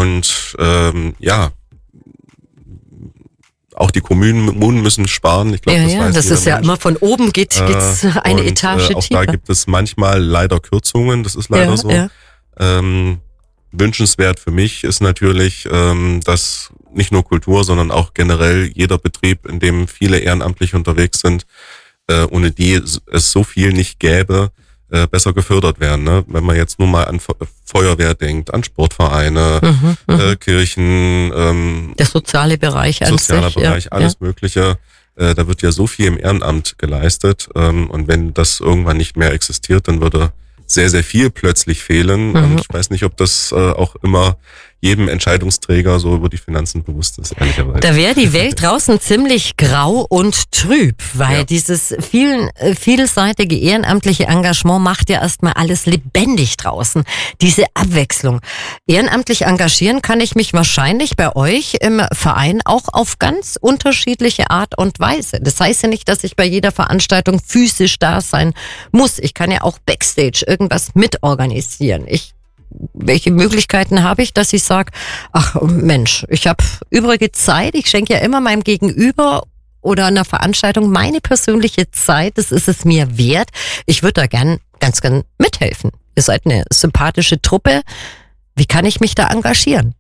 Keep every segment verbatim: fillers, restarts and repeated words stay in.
Und ähm, ja, auch die Kommunen müssen sparen. Ich glaube, ja, das ja, weiß das jeder ist ja Mensch. immer von oben geht geht's Äh, eine und, Etage äh, auch tiefer. da gibt es manchmal leider Kürzungen, das ist leider ja, so. Ja. Ähm, wünschenswert für mich ist natürlich, ähm, dass nicht nur Kultur, sondern auch generell jeder Betrieb, in dem viele Ehrenamtliche unterwegs sind, äh, ohne die es so viel nicht gäbe, äh, besser gefördert werden. Ne? Wenn man jetzt nur mal an Fe- Feuerwehr denkt, an Sportvereine, Mhm, mhm. äh, Kirchen, ähm, Der soziale Bereich an sozialer sich. Bereich, ja, alles ja. Mögliche. Äh, da wird ja so viel im Ehrenamt geleistet. Ähm, und wenn das irgendwann nicht mehr existiert, dann würde sehr, sehr viel plötzlich fehlen. Mhm. Und ich weiß nicht, ob das äh, auch immer jedem Entscheidungsträger so über die Finanzen bewusst ist, ehrlicherweise. Da wäre die Welt draußen ziemlich grau und trüb, weil Ja. dieses vielen, äh, vielseitige ehrenamtliche Engagement macht ja erstmal alles lebendig draußen. Diese Abwechslung. Ehrenamtlich engagieren kann ich mich wahrscheinlich bei euch im Verein auch auf ganz unterschiedliche Art und Weise. Das heißt ja nicht, dass ich bei jeder Veranstaltung physisch da sein muss. Ich kann ja auch Backstage irgendwas mitorganisieren. Ich Welche Möglichkeiten habe ich, dass ich sage, ach Mensch, ich habe übrige Zeit, ich schenke ja immer meinem Gegenüber oder einer Veranstaltung meine persönliche Zeit, das ist es mir wert. Ich würde da gern, ganz gern mithelfen. Ihr seid eine sympathische Truppe. Wie kann ich mich da engagieren?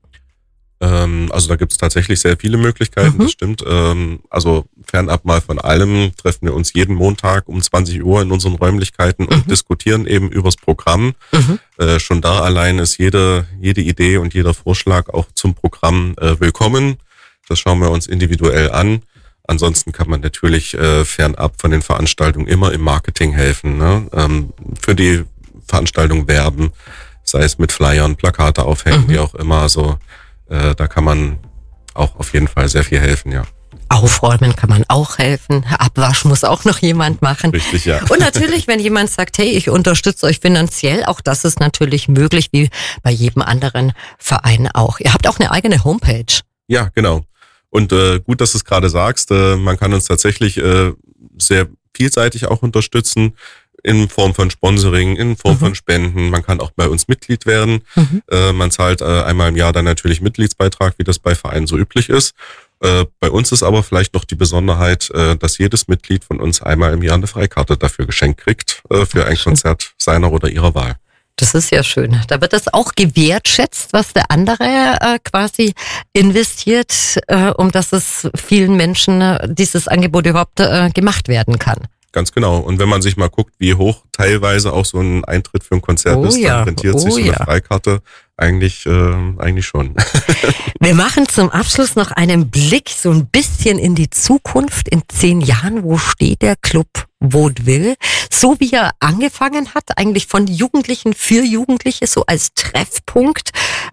Ähm, also da gibt es tatsächlich sehr viele Möglichkeiten, Mhm. das stimmt. Ähm, also fernab mal von allem treffen wir uns jeden Montag um zwanzig Uhr in unseren Räumlichkeiten und Mhm. diskutieren eben übers Programm. Mhm. Äh, schon da allein ist jede, jede Idee und jeder Vorschlag auch zum Programm äh, willkommen. Das schauen wir uns individuell an. Ansonsten kann man natürlich äh, fernab von den Veranstaltungen immer im Marketing helfen, ne? ähm, für die Veranstaltung werben, sei es mit Flyern, Plakate aufhängen, Mhm. wie auch immer. Also äh, da kann man auch auf jeden Fall sehr viel helfen, ja. Aufräumen kann man auch helfen. Abwasch muss auch noch jemand machen. Richtig, ja. Und natürlich, wenn jemand sagt, hey, ich unterstütze euch finanziell, auch das ist natürlich möglich, wie bei jedem anderen Verein auch. Ihr habt auch eine eigene Homepage. Ja, genau. Und äh, gut, dass du es gerade sagst. Äh, man kann uns tatsächlich äh, sehr vielseitig auch unterstützen in Form von Sponsoring, in Form Mhm. von Spenden. Man kann auch bei uns Mitglied werden. Mhm. Äh, man zahlt äh, einmal im Jahr dann natürlich Mitgliedsbeitrag, wie das bei Vereinen so üblich ist. Äh, bei uns ist aber vielleicht noch die Besonderheit, äh, dass jedes Mitglied von uns einmal im Jahr eine Freikarte dafür geschenkt kriegt, äh, für ein Schön. Konzert seiner oder ihrer Wahl. Das ist ja schön. Da wird das auch gewertschätzt, was der andere äh, quasi investiert, äh, um dass es vielen Menschen äh, dieses Angebot überhaupt äh, gemacht werden kann. Ganz genau. Und wenn man sich mal guckt, wie hoch teilweise auch so ein Eintritt für ein Konzert Oh ist, ja, dann rentiert oh sich so eine ja. Freikarte eigentlich, äh, eigentlich schon. Wir machen zum Abschluss noch einen Blick so ein bisschen in die Zukunft. In zehn Jahren, wo steht der Club Vaudeville? So wie er angefangen hat, eigentlich von Jugendlichen für Jugendliche, so als Treffpunkt,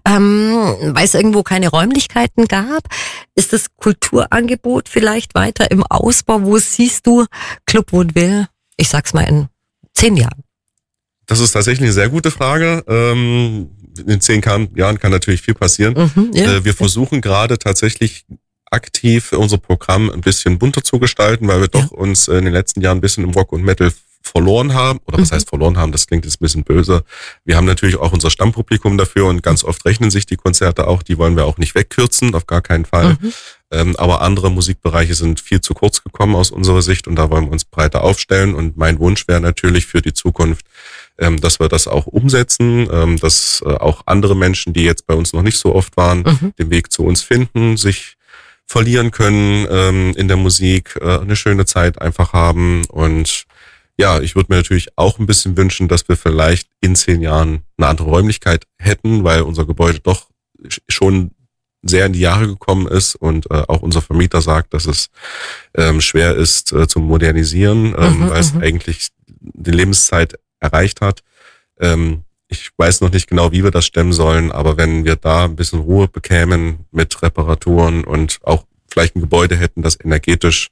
ähm, weil es irgendwo keine Räumlichkeiten gab. Ist das Kulturangebot vielleicht weiter im Ausbau? Wo siehst du Club Vaudeville, ich sag's mal, in zehn Jahren? Das ist tatsächlich eine sehr gute Frage. Ähm, in zehn Jahren kann natürlich viel passieren. Mhm, ja. Äh, wir versuchen gerade tatsächlich aktiv unser Programm ein bisschen bunter zu gestalten, weil wir Ja. doch uns in den letzten Jahren ein bisschen im Rock und Metal verloren haben. Oder was Mhm. heißt verloren haben? Das klingt jetzt ein bisschen böse. Wir haben natürlich auch unser Stammpublikum dafür und ganz oft rechnen sich die Konzerte auch. Die wollen wir auch nicht wegkürzen, auf gar keinen Fall. Mhm. Ähm, aber andere Musikbereiche sind viel zu kurz gekommen aus unserer Sicht und da wollen wir uns breiter aufstellen. Und mein Wunsch wäre natürlich für die Zukunft, ähm, dass wir das auch umsetzen, ähm, dass äh, auch andere Menschen, die jetzt bei uns noch nicht so oft waren, Mhm. den Weg zu uns finden, sich verlieren können ähm, in der Musik, äh, eine schöne Zeit einfach haben. Und ja, ich würde mir natürlich auch ein bisschen wünschen, dass wir vielleicht in zehn Jahren eine andere Räumlichkeit hätten, weil unser Gebäude doch schon sehr in die Jahre gekommen ist und äh, auch unser Vermieter sagt, dass es ähm, schwer ist äh, zu modernisieren, ähm, Mhm, weil es mhm. eigentlich die Lebenszeit erreicht hat. Ähm, ich weiß noch nicht genau, wie wir das stemmen sollen, aber wenn wir da ein bisschen Ruhe bekämen mit Reparaturen und auch vielleicht ein Gebäude hätten, das energetisch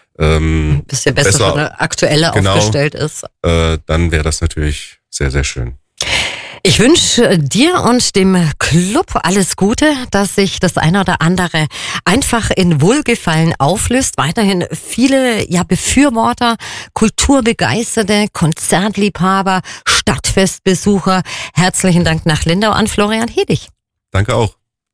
ähm, Ein bisschen besser, besser, oder aktueller genau. aufgestellt ist. äh, dann wäre das natürlich sehr, sehr schön. Ich wünsche dir und dem Club alles Gute, dass sich das eine oder andere einfach in Wohlgefallen auflöst. Weiterhin viele ja Befürworter, Kulturbegeisterte, Konzertliebhaber, Stadtfestbesucher. Herzlichen Dank nach Lindau an Florian Hedig. Danke auch.